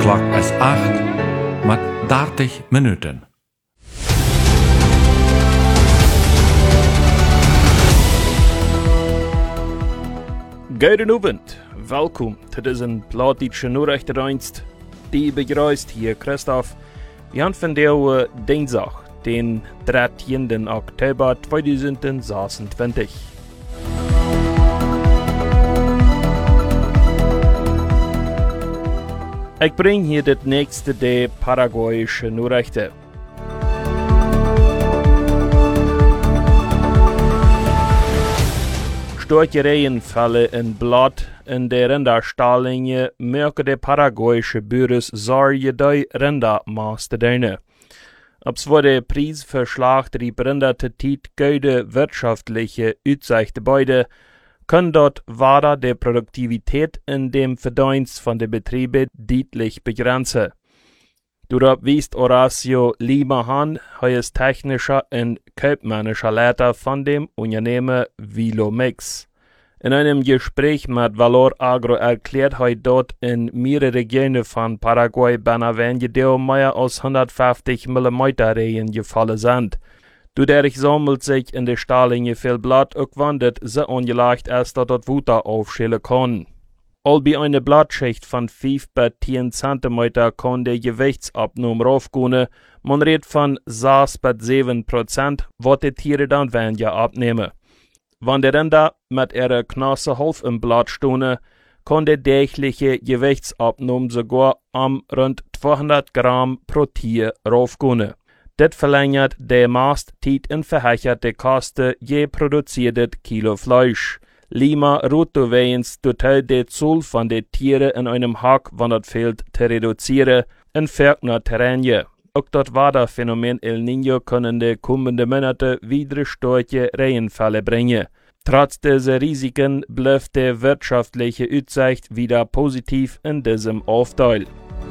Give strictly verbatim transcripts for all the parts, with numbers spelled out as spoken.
klok is acht met dertig minuten. Goedenavond, welkom to deze Plattdeutsche Nachrichtendienst. Die begrüßt hier Christoph. Wir haben von der Dienstag, den dertiende Oktober zweitausendsechsundzwanzig. Ich bringe hier das nächste der paraguayische Nachrichten. Starke Regenfälle in Blatt in der Rinderstalllinie merken die paraguayische Bürgers Sorge die Rindermaße. Obwohl der Preis für schlachterrieberinnerte Zeit gute wirtschaftliche Aussichten beide, kann dort weiter die Produktivität in dem Verdienst von den Betrieben deutlich begrenzen. Darauf weist Horacio Limahan, er ist technischer und kaufmännischer Leiter von dem Unternehmen Vilomix. In einem Gespräch mit Valor Agro erklärt er dort in mehreren Regionen von Paraguay beinahe mehr als hundertfünfzig Millimeter Regen gefallen sind. Dadurch sammelt sich in der Stalllinie viel Blatt, auch wenn das so ungeleicht ist, dass das Wetter aufschälen kann. All bei einer Blattschicht von fünf bis zehn Zentimeter kann der Gewichtsabnahme raufgehen. Man redet von sechs bis sieben Prozent, was die Tiere dann weniger abnehmen. Wenn die Rinder mit ihrer Knosse halb im Blatt stehen, kann der tägliche Gewichtsabnahme sogar um rund zweihundert Gramm pro Tier raufgehen. Das verlängert die Mastzeit und verhechert die Kosten je produziertes Kilo Fleisch. Lima Rotoweins total die Zahl von den Tieren in einem Hack, wenn das fehlt, zu reduzieren, in ferner Terrain. Auch das Wetter-Phänomen El Niño können die kommenden Monate wieder starke Regenfälle bringen. Trotz dieser Risiken bleibt die wirtschaftliche Aussicht wieder positiv in diesem Aufteil.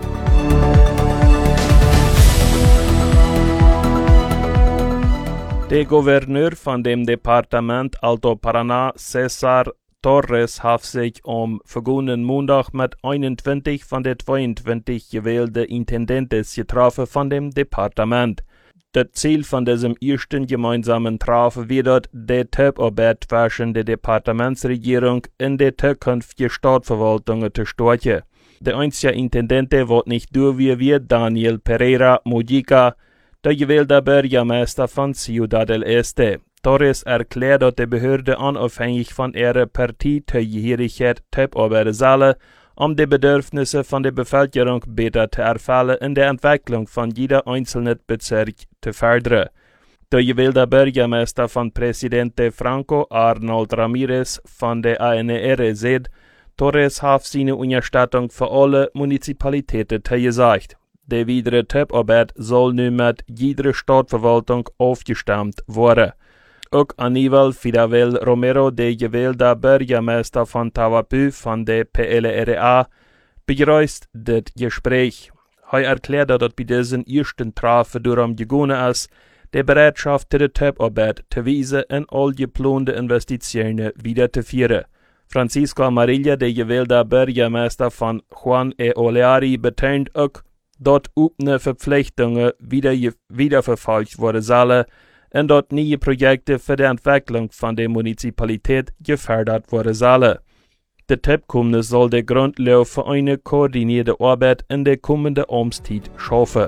Der Gouverneur von dem Departement Alto Paraná, César Torres, hat sich am vergangenen Montag mit einundzwanzig von den zweiundzwanzig gewählten Intendentes getroffen von dem Departement. Das Ziel von diesem ersten gemeinsamen Treffen wird die Zusammenarbeit zwischen der Departementsregierung und der zukünftigen Stadtverwaltung zu stärken. Der einzige Intendente wird nicht durchgeführt, Daniel Pereira Mojica, der gewählte Bürgermeister von Ciudad del Este. Torres erklärt, dass die Behörde unabhängig von ihrer Parteizugehörigkeit zusammenarbeiten soll, um die Bedürfnisse von der Bevölkerung besser zu erfüllen und die Entwicklung von jeder einzelnen Bezirk zu fördern. Der gewählte Bürgermeister von Presidente Franco, Arnold Ramirez von der A N R, sagt, Torres hat seine Unterstützung für alle Municipalitäten zugesagt. Die weitere Zusammenarbeit soll nun mit jeder Stadtverwaltung aufgestimmt werden. Auch Aníbal Fidel Romero, der gewählte Bürgermeister von Tawapú von der P L R A, begrüßt das Gespräch. Er erklärt, dass bei diesen ersten Treffen darum gegangen ist, die Bereitschaft zur Zusammenarbeit zu weisen und all geplante Investitionen wiederzuführen. Francisco Amarilla, der gewählte Bürgermeister von Juan e Oleari, betont auch, dort offene Verpflichtungen wieder, wiederverfolgt worden sollen und dort neue Projekte für die Entwicklung von der Municipalität gefördert worden sollen. Der Tippkommnis soll der Grundlauf für eine koordinierte Arbeit in der kommenden Amtszeit schaffen.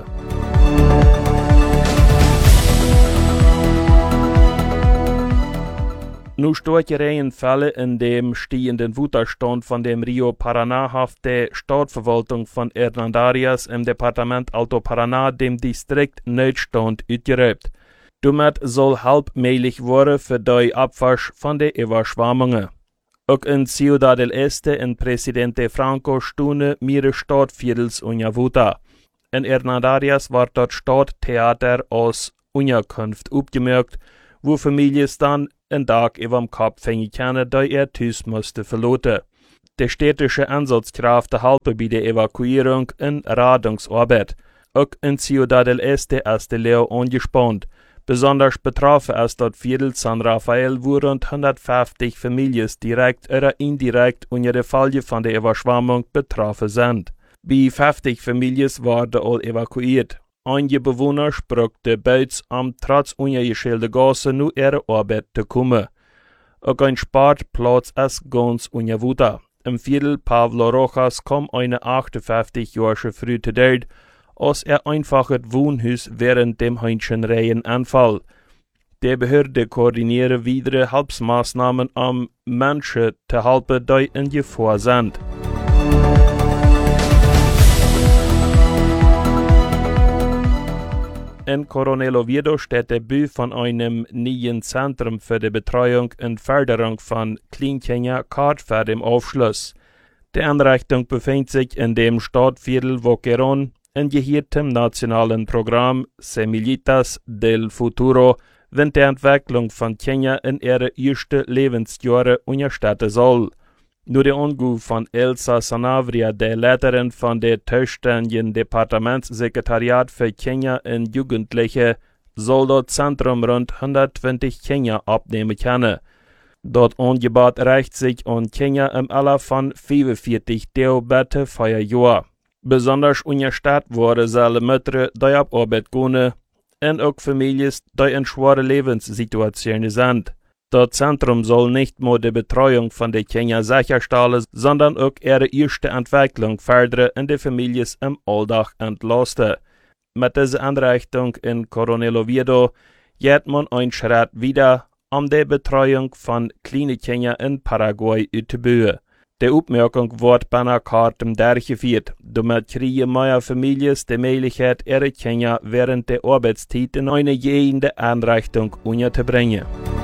Nur starke Regenfälle in dem stehenden Wutterstand von dem Rio Paraná hat die Stadtverwaltung von Hernandarias im Departement Alto Paraná dem Distrikt Notstand ausgerufen. Damit soll halbmählich werden für die Abwasch von den Überschwemmungen. Auch in Ciudad del Este in Presidente Franco stehen mehrere Stadtviertels unter Wutter. In Hernandarias war das Stadttheater als Unterkunft aufgemerkt, wo Familien dann einen Tag über dem Kopf fängen können, da er Tüß musste verlassen. Die städtische Einsatzkräfte halten bei der Evakuierung in Radungsarbeit. Auch in Ciudad del Este ist der Leo angespannt. Besonders betroffen ist das Viertel San Rafael, wo rund hundertfünfzig Familien direkt oder indirekt unter der Folge von der Überschwemmung betroffen sind. Bei fünfzig Familien worden all evakuiert. Einige Bewohner sprühten bereits am trotz ungeschilderte Gasse nur ihre Arbeit zu kommen. Auch ein Sportplatz ist ganz ungewohnt. Im Viertel Pablo Rojas kam eine achtundfünfzig-jährige Frau zu Tod, als er einfach das Wohnhaus während dem Hähnchenreihenanfall. Die Behörde koordiniert weitere Hilfsmaßnahmen, um Menschen zu helfen, die in Gefahr sind. In Coronel Oviedo steht der Bau von einem neuen Zentrum für die Betreuung und Förderung von Kleinkindern kurz vor dem Aufschluss. Die Einrichtung befindet sich in dem Stadtviertel Boquerón und gehört zum nationalen Programm Semillitas del Futuro, wenn die Entwicklung von Kindern in ihre ersten Lebensjahre unterstützen soll. Nur der Anruf von Elsa Sanabria, der Leiterin von der zuständigen Departementssekretariat für Kinder und Jugendliche, soll das Zentrum rund hundertzwanzig Kinder abnehmen können. Das Angebot reicht sich an Kinder im Alter von fünfundvierzig bis vier Jahren. Besonders unterstützt wurde sollen Mütter, die auf Arbeit gehen, und auch Familien, die in schweren Lebenssituationen sind. Das Zentrum soll nicht nur die Betreuung von den Kindern sicherstellen, sondern auch ihre erste Entwicklung fördern und die Familien im Alltag entlasten. Mit dieser Einrichtung in Coronel Oviedo geht man einen Schritt wieder, um die Betreuung von kleinen Kindern in Paraguay auszubauen. Die Aufmerkung wird bei einer Karte durchgeführt. Damit kriegen mehr Familien die Möglichkeit, ihre Kinder während der Arbeitszeit in eine jede Einrichtung unterzubringen.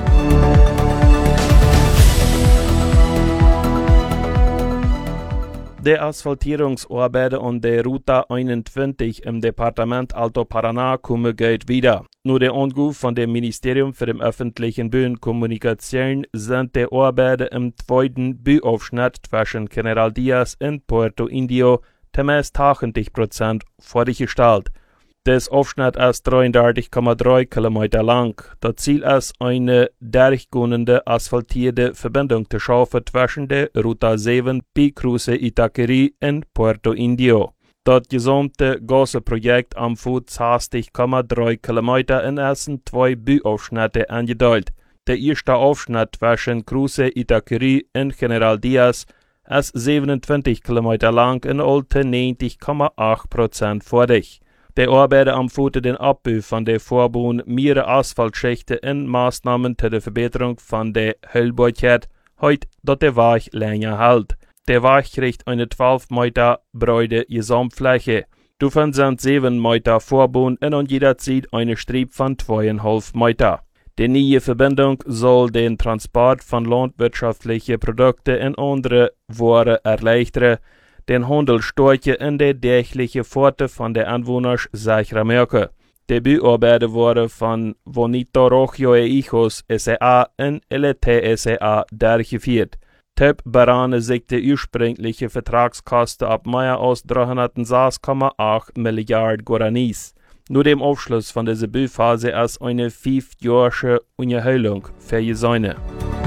Die Asphaltierungsarbeiten an der Route einundzwanzig im Departement Alto Paraná kommen geht wieder. Nur der Anruf von dem Ministerium für den öffentlichen Bau und Kommunikation sind die Arbeiten im zweiten Bauaufschnitt zwischen General Diaz und Puerto Indio zumindest achtzig Prozent fertiggestellt. Das Aufschnitt ist dreiunddreißig Komma drei Kilometer lang. Das Ziel ist, eine durchgehende asphaltierte Verbindung zu schaffen zwischen der Ruta sieben bei Cruce Itaqueri und Puerto Indio. Das gesamte Gassenprojekt umfasst zwanzig Komma drei Kilometer in ersten zwei Bauaufschnitte angeteilt. Der erste Aufschnitt zwischen Cruce Itaqueri und General Diaz ist siebenundzwanzig Kilometer lang und alte neunzig Komma acht Prozent fertig. Die Arbeiter umfassen den Abbau von der Vorbahn, mehrere Asphaltschichten und Maßnahmen zur Verbesserung von der Hellbarkeit, heute, dass der Weg länger hält. Der Weg kriegt eine zwölf Meter breite Gesamtfläche. Davon sind sieben Meter Vorbahn und an jeder Seite eine Strecke von zweieinhalb Meter. Die neue Verbindung soll den Transport von landwirtschaftlichen Produkten und anderen Waren erleichtern, den Handel stärken und die tägliche Pforte von den Anwohnern sicherer machen. Die Bauarbeiten wurden von Bonito Rojo e Hijos S A und L T S A durchgeführt. Typ berechnet sich die ursprüngliche Vertragskosten ab mehr als dreihundertsechs Komma acht Milliarden Guaranis. Nur dem Abschluss von dieser Bauphase ist eine fünfjährige Unterhaltung vorgesehen.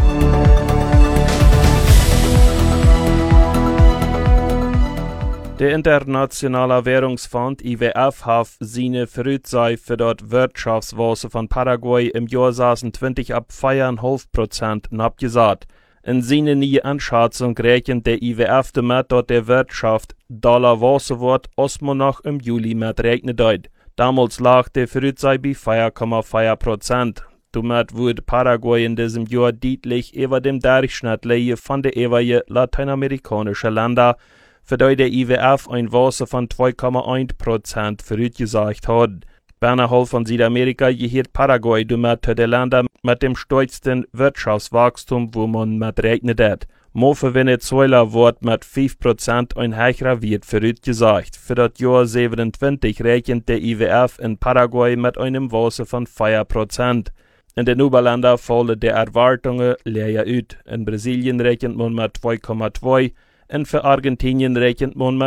Der Internationale Währungsfonds I W F hat seine Voraussicht für das Wirtschaftswachstum von Paraguay im Jahr zwanzig ab vier Komma fünf Prozent abgesagt. In seiner neuen Einschätzung rechnet der I W F damit, dass der Wirtschaft Dollar wachsen wird, als man noch im Juli mit rechnet hat. Damals lag der Voraussicht bei vier Komma vier Prozent. Damit wird Paraguay in diesem Jahr deutlich über dem Durchschnitt liegen von den jeweiligen lateinamerikanischen Ländern, für die der I W F ein Wachstum von zwei Komma eins Prozent vorausgesagt hat. Beinahe halb von Südamerika gehört Paraguay damit zu den Ländern mit dem stärksten Wirtschaftswachstum, wo man mit rechnet hat. Nur für Venezuela wird mit fünf Prozent ein höherer Wert vorausgesagt. Für das Jahr siebenundzwanzig rechnet der I W F in Paraguay mit einem Wachstum von vier Prozent. In den Oberländern fallen die Erwartungen leer aus. In Brasilien rechnet man mit zwei Komma zwei und für Argentinien rechnet man mit